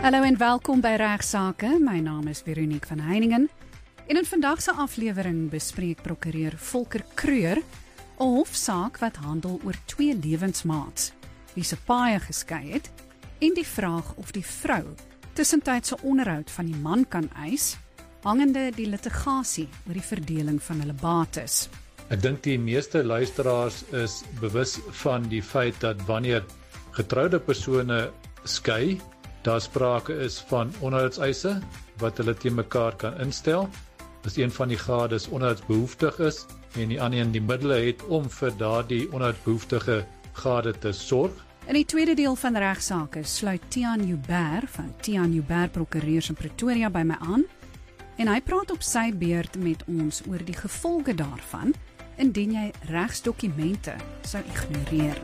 Hallo en welkom by Regsake. My naam is Veronique van Heiningen. En in vandag se aflewering bespreek prokureur Volker Kreur 'n hofsaak wat handel oor twee lewensmaats wie se paaie geskei het en die vraag of die vrou tussentydse onderhoud van die man kan eis, hangende die litigasie oor die verdeling van hulle bates. Ek dink die meeste luisteraars is bewus van die feit dat wanneer getroude persone skei, daar sprake is van onderhoudseise wat hulle teen mekaar kan instel. As een van die gades onderhoudsbehoeftig is en die ander die middele het om vir daardie onderhoudsbehoeftige gade te sorg. In die tweede deel van Regsake sluit Tiaan Joubert van Tiaan Joubert Prokureurs in Pretoria by my aan en hy praat op sy beurt met ons oor die gevolge daarvan indien jy regsdokumente sou ignoreer.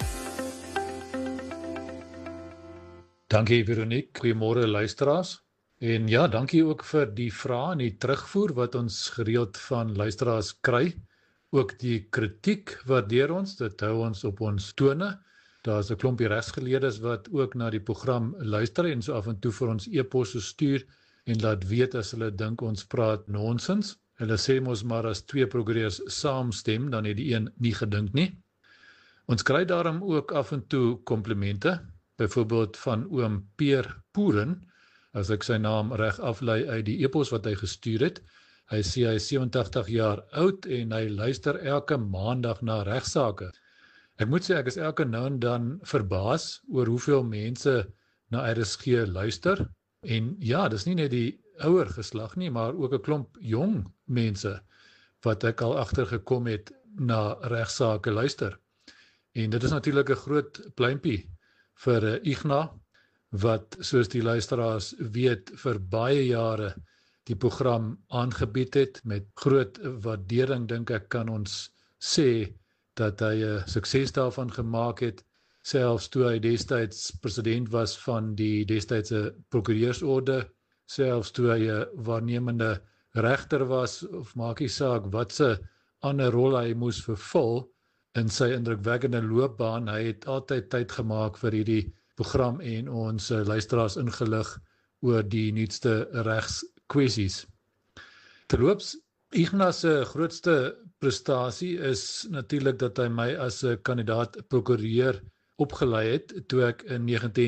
Dankie Veronique, goeiemôre luisteraars. En ja, dankie ook vir die vrae en die terugvoer wat ons gereeld van luisteraars kry. Ook die kritiek waardeer ons, dit hou ons op ons tone. Daar's 'n klompie regsgeleerdes wat ook na die program luister en so af en toe vir ons e-posse stuur en laat weet as hulle dink ons praat nonsens. Hulle sê mos maar as twee prokureurs saamstem, dan het die een nie gedink nie. Ons kry daarom ook af en toe komplimente, byvoorbeeld van oom Peer Poeren, as ek sy naam reg aflei uit die epos wat hy gestuur het. Hy sê hy is 87 jaar oud en hy luister elke maandag na regsake. Ek moet sê ek is elke nou en dan verbaas oor hoeveel mense na RSG luister. En ja, dis nie net die ouer geslag nie, maar ook 'n klomp jong mense wat ek al agtergekom het na regsake luister. En dit is natuurlik 'n groot pluimpie vir Igna, wat soos die luisteraars weet vir baie jare die program aangebied het met groot waardering, dink ek kan ons sê dat hy 'n sukses daarvan gemaak het, selfs toe hy destyds president was van die destydse prokureursorde, selfs toe hy 'n waarnemende regter was, of maak nie saak wat se ander rol hy moes vervul in sy indrukwekkende loopbaan. Hy het altyd tyd gemaak vir hierdie program en ons luisteraars ingelig oor die nuutste regskwessies. Terloops, Ignas se grootste prestasie is natuurlik dat hy my as 'n kandidaat prokureur opgelei het toe ek in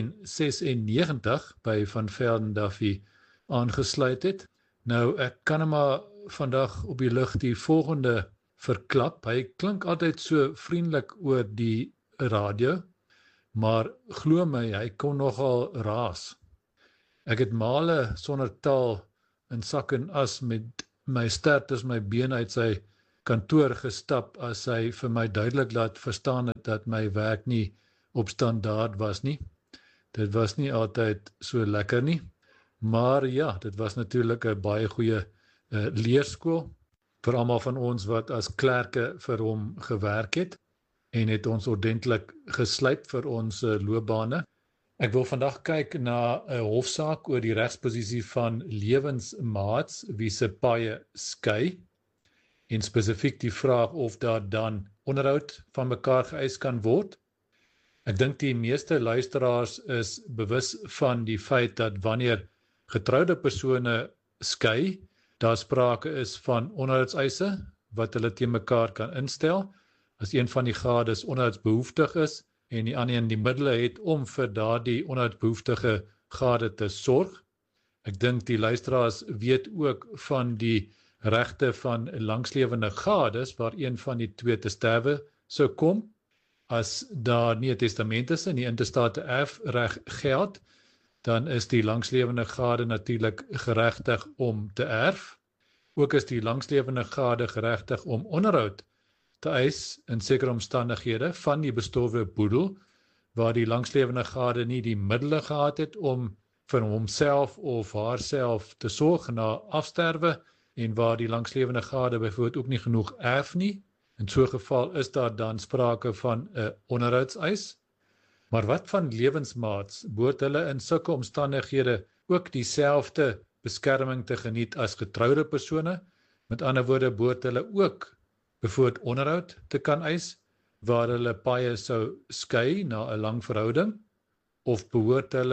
1996 by Van Velden Duffy aangesluit het. Nou, ek kan hom maar vandag op die lug die volgende verklap. Hy klink altyd so vriendelik oor die radio, maar glo my, hy kon nogal raas. Ek het male sonder taal in sak en as met my stert as my been uit sy kantoor gestap as hy vir my duidelik laat verstaan het dat my werk nie op standaard was nie. Dit was nie altyd so lekker nie, maar ja, dit was natuurlik 'n baie goeie leerskool vir almal van ons wat as klerke vir hom gewerk het en het ons ordentlik geslyp vir ons loopbane. Ek wil vandag kyk na 'n hofsaak oor die regsposisie van lewensmaats wie se paaie skei en spesifiek die vraag of daar dan onderhoud van mekaar geëis kan word. Ek dink die meeste luisteraars is bewus van die feit dat wanneer getroude persone skei, daar sprake is van onderhoudseise wat hulle teen mekaar kan instel, as een van die gades onderhoudsbehoeftig is en die ander die middele het om vir daardie onderhoudsbehoeftige gade te sorg. Ek dink die luisteraars weet ook van die regte van langslewende gades waar een van die twee te sterwe sou kom. As daar nie 'n testament is en die intestate erfreg geld, dan is die langslewende gade natuurlik geregtig om te erf. Ook is die langslewende gade geregtig om onderhoud te eis in sekere omstandighede van die bestorwe boedel, waar die langslewende gade nie die middele gehad het om vir homself of haarself te sorg na afsterwe en waar die langslewende gade byvoorbeeld ook nie genoeg erf nie. In so 'n geval is daar dan sprake van 'n onderhoudseis. Maar wat van lewensmaats? Behoort hulle in sulke omstandighede ook dieselfde beskerming te geniet as getroude persone? Met ander woorde, behoort hulle ook byvoorbeeld onderhoud te kan eis, waar hulle paaie sou skei na 'n lang verhouding, of behoort hulle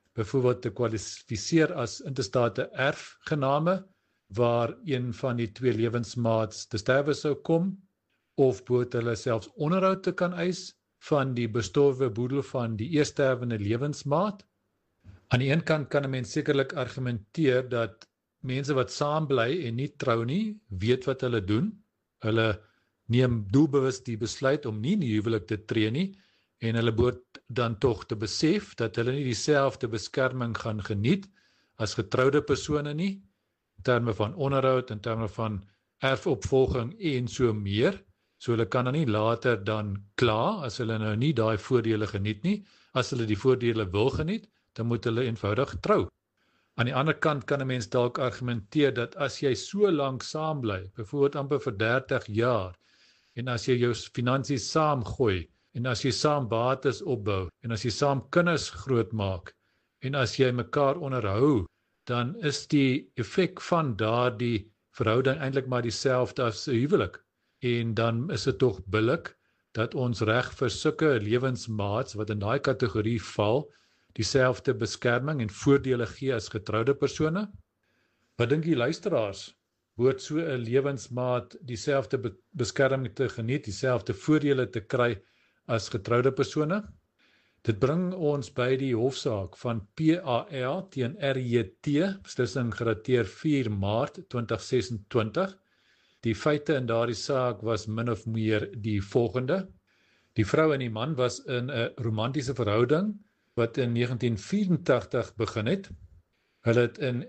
byvoorbeeld te kwalifiseer as interstate erfgename, waar een van die twee lewensmaats te sterwe sou kom, of behoort hulle selfs onderhoud te kan eis van die bestorwe boedel van die eerstervende lewensmaat. Aan die een kant kan 'n mens sekerlik argumenteer dat mense wat saam bly en nie trou nie, weet wat hulle doen. Hulle neem doelbewus die besluit om nie in die huwelik te tree nie, en hulle behoort dan tog te besef dat hulle nie dieselfde beskerming gaan geniet as getroude persone nie, in terme van onderhoud, in terme van erfopvolging en so meer. So hulle kan dan nie later dan kla as hulle nou nie daai voordele geniet nie. As hulle die voordele wil geniet, dan moet hulle eenvoudig trou. Aan die ander kant kan 'n mens dalk argumenteer dat as jy so lank saam bly, byvoorbeeld amper vir 30 jaar, en as jy jou finansies saamgooi, en as jy saam bates opbou, en as jy saam kinders grootmaak, en as jy mekaar onderhou, dan is die effek van daardie verhouding eintlik maar dieselfde as 'n huwelik. En dan is dit tog billik dat ons reg vir sulke lewensmaats wat in daai kategorie val, dieselfde beskerming en voordele gee as getroude persone. Wat dink die luisteraars? Behoort so 'n lewensmaat dieselfde beskerming te geniet, dieselfde voordele te kry as getroude persone? Dit bring ons by die hofsaak van PAL teen RJT, beslissing gedateer 4 Maart 2026. Die feite in daardie saak was min of meer die volgende. Die vrou en die man was in 'n romantiese verhouding wat in 1984 begin het. Hulle het in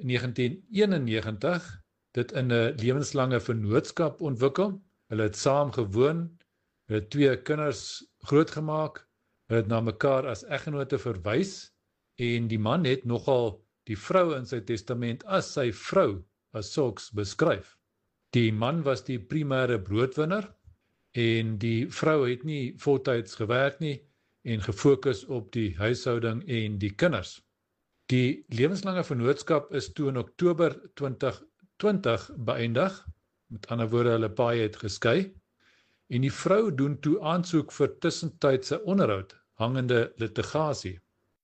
1991 dit in 'n lewenslange vennootskap ontwikkel. Hulle het saam gewoon, hulle het 2 kinders grootgemaak, hulle het na mekaar as eggenote verwys, en die man het nogal die vrou in sy testament as sy vrou as sulks beskryf. Die man was die primêre broodwinner, en die vrou het nie voltyds gewerk nie, en gefokus op die huishouding en die kinders. Die lewenslange vennootskap is toe in Oktober 2020 beëindig, met ander woorde hulle paai het geskei, en die vrou doen toe aansoek vir tussentydse onderhoud, hangende litigasie.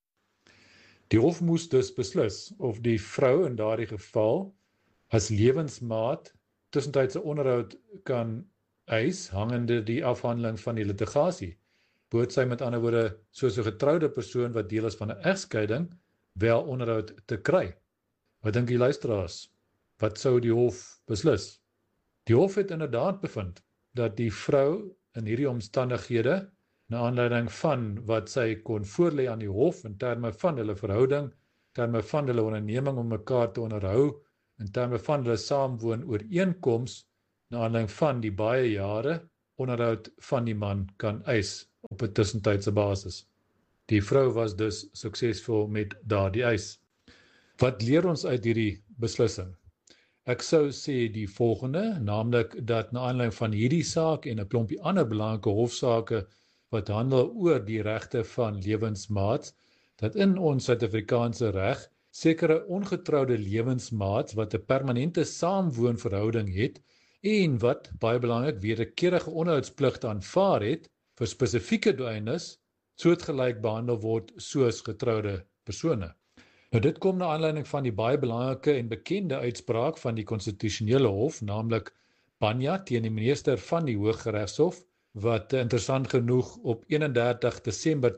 Die hof moes dus beslis of die vrou in daardie geval as lewensmaat tussentydse onderhoud kan eis, hangende die afhandeling van die litigasie. Behoort sy met ander woorde soos 'n getroude persoon wat deel is van 'n egskeiding wel onderhoud te kry? Wat dink die luisteraars? Wat sou die hof beslis? Die hof het inderdaad bevind dat die vrou in hierdie omstandighede, na aanleiding van wat sy kon voorlê aan die hof in terme van hulle verhouding, in terme van hulle onderneming om mekaar te onderhou, in terme van hulle saamwoon ooreenkoms, na aanleiding van die baie jare onderhoud van die man kan eis op 'n tussentydse basis. Die vrou was dus suksesvol met daardie eis. Wat leer ons uit hierdie beslissing? Ek sou sê die volgende, naamlik dat na aanleiding van hierdie saak en 'n klompie ander belangrike hofsaake wat handel oor die regte van lewensmaats, dat in ons Suid-Afrikaanse reg sekere ongetroude lewensmaats wat 'n permanente saamwoonverhouding het en wat, baie belangrik, wederkerige onderhoudspligte aanvaar het vir spesifieke doeleindes, soortgelyk behandel word soos getroude persone. Nou dit kom na aanleiding van die baie belangrike en bekende uitspraak van die konstitusionele hof, naamlik Banya teen die minister van die Hooggeregshof, wat interessant genoeg op 31 Desember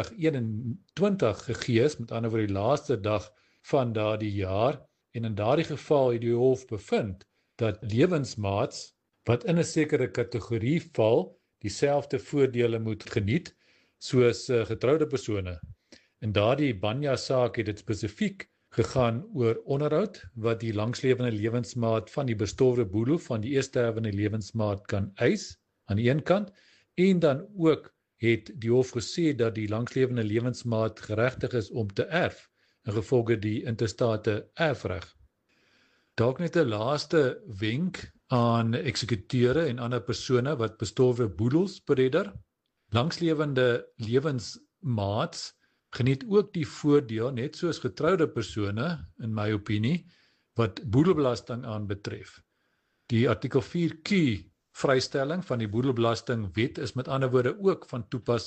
2021 gegee is, met ander woorde die laaste dag van daardie jaar, en in daardie geval het die hof bevind dat lewensmaats wat in 'n sekere kategorie val, dieselfde voordele moet geniet soos getroude persone. In daardie Banya-saak het dit spesifiek gegaan oor onderhoud wat die langslewende lewensmaat van die bestorwe boedel van die eerstervende lewensmaat kan eis aan die een kant, en dan ook het die hof gesê dat die langslewende lewensmaat geregtig is om te erf, ingevolge die interstate erfreg. Dalk net 'n laaste wenk aan eksekuteure en ander persone wat bestorwe boedels beredder. Langslewende lewensmaats geniet ook die voordeel, net soos getroude persone, in my opinie, wat boedelbelasting aanbetref. Die artikel 4Q vrystelling van die boedelbelastingwet is met ander woorde ook van toepassing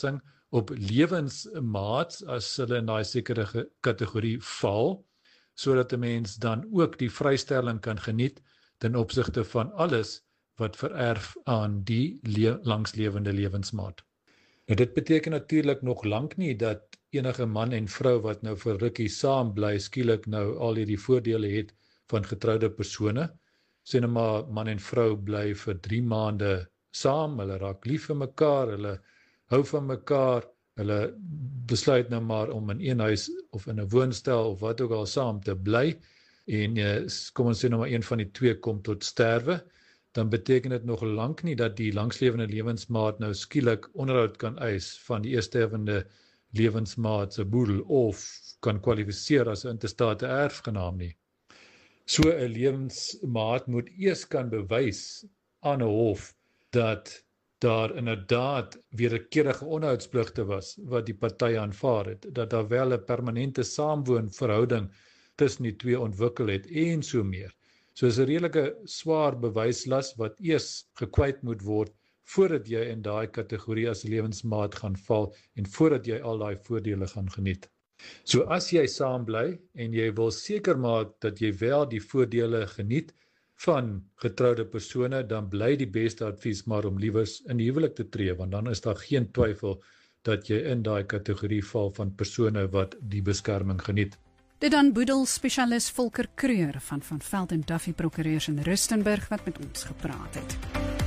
op lewensmaats as hulle in daai sekere kategorie val, sodat 'n mens dan ook die vrystelling kan geniet ten opsigte van alles wat vererf aan die langslewende lewensmaat. Nou dit beteken natuurlik nog lank nie dat enige man en vrou wat nou vir rukkie saam bly skielik nou al hierdie voordele het van getroude persone. Sê nou maar man en vrou bly vir 3 maande saam, hulle raak lief vir mekaar, hulle hou van mekaar, hulle besluit nou maar om in een huis of in 'n woonstel of wat ook al saam te bly en kom ons sê nou maar een van die twee kom tot sterwe, dan beteken dit nog lank nie dat die langslewende lewensmaat nou skielik onderhoud kan eis van die eerstewende lewensmaat se boedel of kan kwalifiseer as 'n interstate erfgenaam nie. So 'n lewensmaat moet eers kan bewys aan 'n hof dat daar inderdaad wederkerige onderhoudspligte was wat die partye aanvaar het, dat daar wel 'n permanente saamwoonverhouding tussen die twee ontwikkel het en so meer. So is 'n redelike swaar bewyslas wat eers gekwyt moet word voordat jy in daai kategorie as 'n lewensmaat gaan val en voordat jy al daai voordele gaan geniet. So as jy saam bly en jy wil seker maak dat jy wel die voordele geniet van getroude persone, dan bly die beste advies maar om liewers in die huwelik te tree, want dan is daar geen twyfel dat jy in daai kategorie val van persone wat die beskerming geniet. Dit dan boedelspesialis Volker Kreur van Veld en Duffy Prokureurs in Rustenburg wat met ons gepraat het.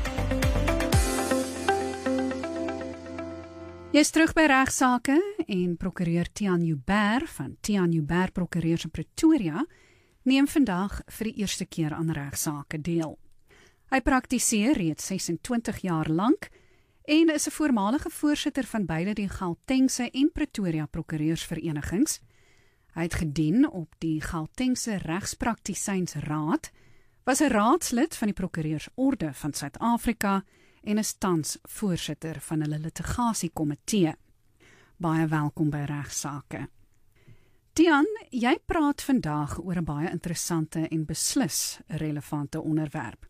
Jy is terug by regsaake en prokureur Tiaan Joubert van Tiaan Joubert Prokureurs in Pretoria neem vandag vir die eerste keer aan regsaake deel. Hy praktiseer reeds 26 jaar lank en is 'n voormalige voorsitter van beide die Gautengse en Pretoria Prokureursverenigings. Hy het gedien op die Gautengse Regspraktisynsraad, was 'n raadslid van die Prokureursorde van Suid-Afrika en is tans voorsitter van hulle litigasiekomitee. Baie welkom by regsaake. Tiaan, jy praat vandag oor 'n baie interessante en beslis relevante onderwerp.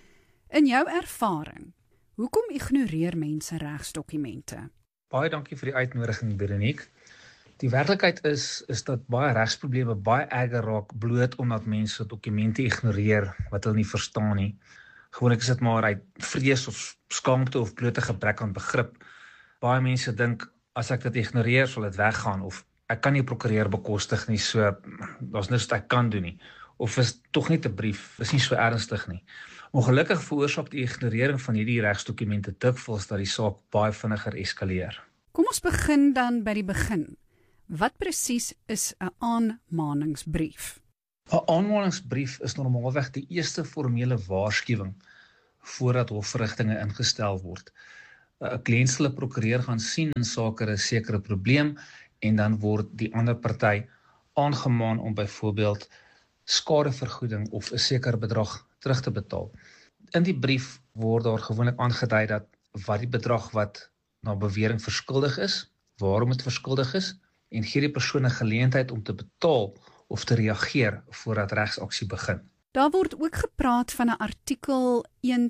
In jou ervaring, hoekom ignoreer mense regsdokumente? Baie dankie vir die uitnodiging, Veronique. Die werklikheid is dat baie regsprobleme baie erger raak bloot omdat mense dokumente ignoreer wat hulle nie verstaan nie. Gewoonlik is dit maar uit vrees of skaamte of blote gebrek aan begrip. Baie mense dink as ek dit ignoreer sal dit weggaan of ek kan nie 'n prokureur bekostig nie, so daar's niks wat ek kan doen nie. Of is tog net 'n brief, is nie so ernstig nie. Ongelukkig veroorsaak die ignorering van hierdie regsdokumente dikwels dat die saak baie vinniger eskaleer. Kom ons begin dan by die begin. Wat presies is 'n aanmaningsbrief? 'n Aanmaningsbrief is normaalweg die eerste formele waarskuwing voordat hofverrigtinge ingestel word. 'n Kliënt sal 'n prokureur gaan sien in sake 'n sekere probleem en dan word die ander party aangemaan om byvoorbeeld skadevergoeding of 'n sekere bedrag terug te betaal. In die brief word daar gewoonlik aangedui dat wat die bedrag wat na bewering verskuldig is, waarom dit verskuldig is, en gee die persoon 'n geleentheid om te betaal of te reageer voordat regsaksie begin. Daar word ook gepraat van 'n artikel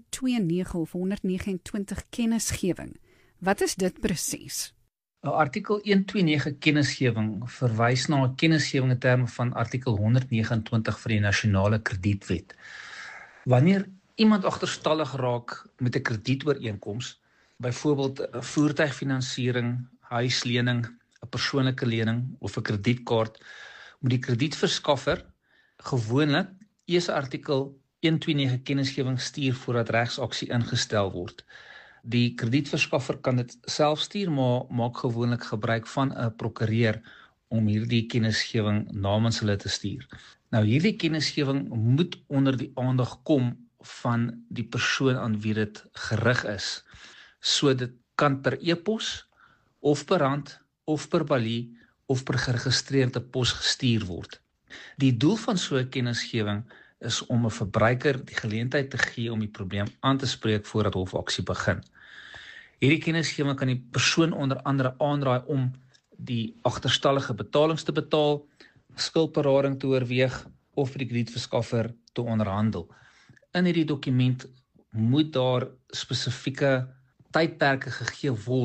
129 of 129 kennisgewing. Wat is dit presies? 'n Artikel 129 kennisgewing verwys na 'n kennisgewing in terme van artikel 129 van die Nasionale Kredietwet. Wanneer iemand agterstallig raak met 'n kredietooreenkoms, byvoorbeeld 'n voertuigfinansiering, huislening, 'n persoonlike lening of 'n kredietkaart, moet die kredietverskaffer gewoonlik eers artikel 129 kennisgewing stuur voordat regsaksie ingestel word. Die kredietverskaffer kan dit self stuur, maar maak gewoonlik gebruik van 'n prokureur om hierdie kennisgewing namens hulle te stuur. Nou hierdie kennisgewing moet onder die aandag kom van die persoon aan wie dit gerig is. So dit kan per e-pos of per hand of per balie of per geregistreerde pos gestuur word. Die doel van so 'n kennisgewing is om 'n verbruiker die geleentheid te gee om die probleem aan te spreek voordat hofaksie begin. Hierdie kennisgewing kan die persoon onder andere aanraai om die agterstallige betalings te betaal, skuldberading te oorweeg of vir die kredietverskaffer te onderhandel. In hierdie dokument moet daar spesifieke tydperke gegee word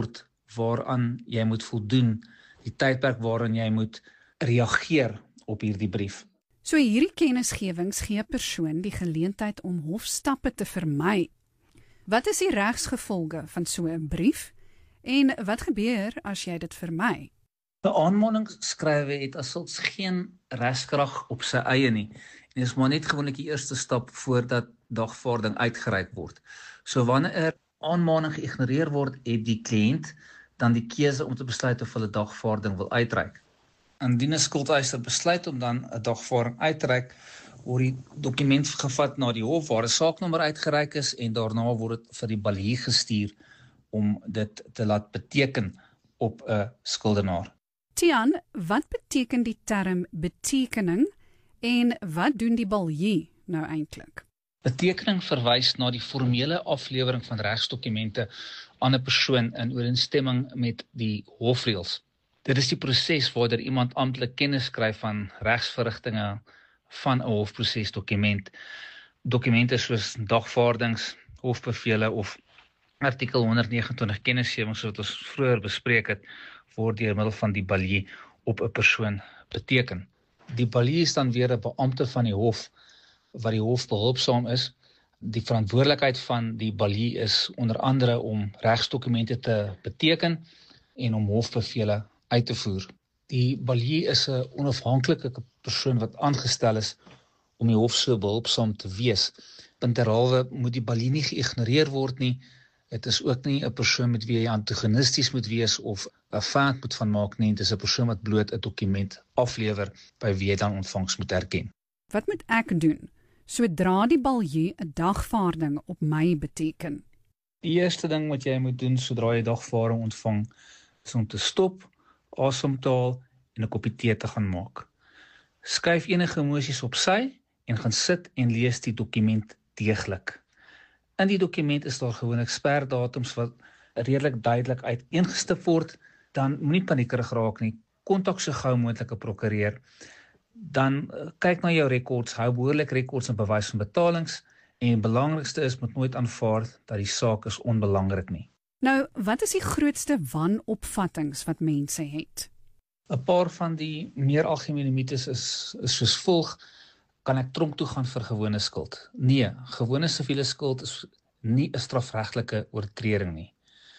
waaraan jy moet voldoen, die tydperk waarin jy moet reageer op hierdie brief. So hierdie kennisgewings gee 'n persoon die geleentheid om hofstappe te vermy. Wat is die regsgevolge van so 'n brief en wat gebeur as jy dit vermy? 'n Aanmaningsskrywe het as sulks geen regskrag op sy eie nie. En dis maar net gewoonlik die eerste stap voordat dagvaarding uitgereik word. So wanneer 'n aanmaning geïgnoreer word, het die kliënt dan die keuse om te besluit of hulle dagvaarding wil uitreik. Indien 'n skuldeiser besluit om dan 'n dagvaarding uit te reik, word die dokument gevat na die hof waar 'n saaknommer uitgereik is en daarna word dit vir die balie gestuur om dit te laat beteken op 'n skuldenaar. Tiaan, wat beteken die term betekening en wat doen die balie nou eintlik? Betekening verwys na die formele aflewering van regsdokumente aan 'n persoon in ooreenstemming met die hofreëls. Dit is die proses waardeur iemand amptelik kennis skryf van regsverrigtinge van 'n hofprosesdokument. Dokumente soos dagvaardings, hofbevele of artikel 129 kennisgewings wat ons vroeër bespreek het, word deur middel van die balie op 'n persoon beteken. Die balie is dan weer 'n beampte van die hof wat die hof behulpsaam is. Die verantwoordelikheid van die balie is onder andere om regsdokumente te beteken en om hofbevele uit te voer. Die balie is 'n onafhanklike persoon wat aangestel is om die hof so behulpsaam te wees. Inderhalwe moet die balie nie geïgnoreer word nie. Dit is ook nie 'n persoon met wie jy antagonisties moet wees of 'n vyand moet van maak nie. Dit is 'n persoon wat bloot 'n dokument aflewer by wie jy dan ontvangs moet erken. Wat moet ek doen sodra die balie 'n dagvaarding op my beteken? Die eerste ding wat jy moet doen sodra jy dagvaarding ontvang, is om te stop, asem te haal en 'n koppie tee te gaan maak. Skuif enige emosies opsy en gaan sit en lees die dokument deeglik. In die dokument is daar gewoonlik sperdatums wat redelik duidelik uiteengestip word. Dan moenie paniekerig raak nie. Kontak so gou moontlik 'n prokureur. Dan kyk na jou rekords, hou behoorlik rekords en bewys van betalings en belangrikste is moet nooit aanvaar dat die saak is onbelangrik nie. Nou, wat is die grootste wanopvattings wat mense het? 'n Paar van die meer algemene mites is soos volg: kan ek tronk toe gaan vir gewone skuld? Nee, gewone siviele skuld is nie 'n strafregtelike oortreding nie.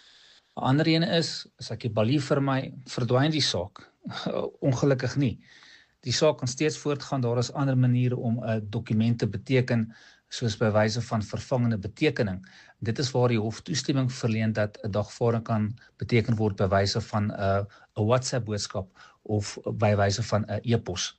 'n Ander ene is, as ek die balie vermy, verdwyn die saak. Ongelukkig nie. Die saak kan steeds voortgaan, daar is ander maniere om 'n dokument te beteken, soos by wyse van vervangende betekening. Dit is waar die hof toestemming verleen dat 'n dagvaarding kan beteken word by wyse van 'n WhatsApp boodskap of by wyse van 'n e-pos.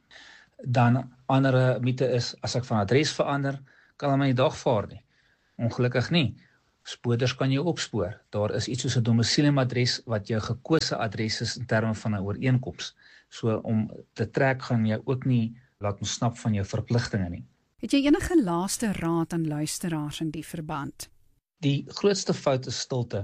Dan ander mite is, as ek van adres verander, kan hulle my nie dagvaar nie. Ongelukkig nie. Spoorders kan jou opspoor. Daar is iets soos 'n domiciliumadres wat jou gekose adres is in terme van 'n ooreenkoms. So om te trek gaan jy ook nie laat ontsnap van jou verpligtinge nie. Het jy enige laaste raad aan luisteraars in die verband? Die grootste fout is stilte.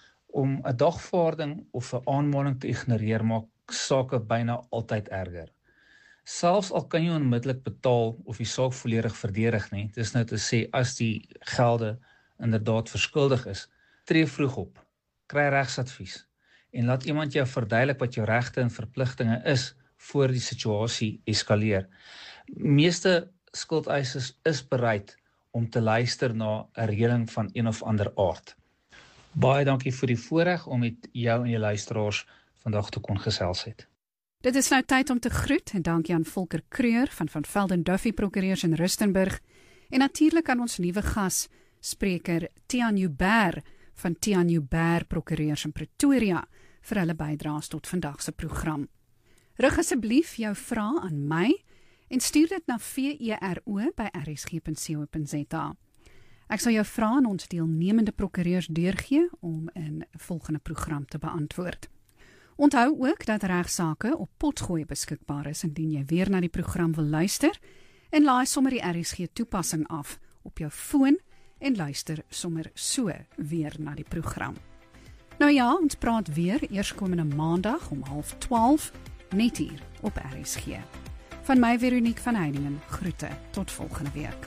Om 'n dagvaarding of 'n aanmaning te ignoreer maak sake byna altyd erger. Selfs al kan jy onmiddellik betaal of die saak volledig verdedig nie, dit is nou te sê as die gelde inderdaad verskuldig is, tree vroeg op, kry regsadvies en laat iemand jou verduidelik wat jou regte en verpligtinge is voor die situasie eskaleer. Meeste skuldeisers is bereid om te luister na 'n reëling van een of ander aard. Baie dankie vir die voorreg om met jou en jou luisteraars vandag te kon gesels het. Dit is nou tyd om te groet en dankie aan Volker Kreur van Velden Duffy Prokureurs in Rustenburg en natuurlik aan ons nuwe gas, spreker Tiaan Joubert van Tiaan Joubert Prokureurs in Pretoria vir hulle bydraes tot vandag se program. Rig asseblief jou vrae aan my en stuur dit na vero@rsg.co.za. Ek sal jou vrae aan ons deelnemende prokureurs deurgee om in 'n volgende program te beantwoord. Onthou ook dat regsaake op Potgooi beskikbaar is indien jy weer na die program wil luister en laai sommer die RSG toepassing af op jou foon en luister sommer so weer na die program. Nou ja, ons praat weer eerskomende maandag om 11:30 net hier op RSG. Van my Veronique van Heiningen, groete tot volgende week.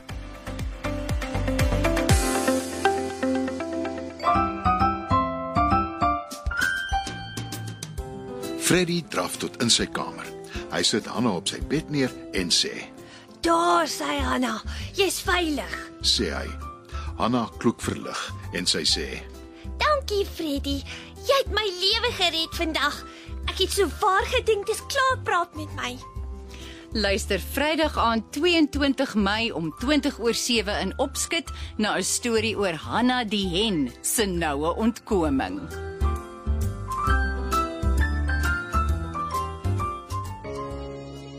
Freddy draf tot in sy kamer. Hy sit Hanna op sy bed neer en sê, Daar sy Hanna, jy's veilig. sê hy. Hanna kloek verlig en sy sê, Dankie Freddy, jy het my lewe gered vandag. Ek het so waar gedink dis klaar praat met my. Luister Vrydag aand 22 Mei om 20:07 in Opskit na 'n storie oor Hanna die hen se noue ontkoming.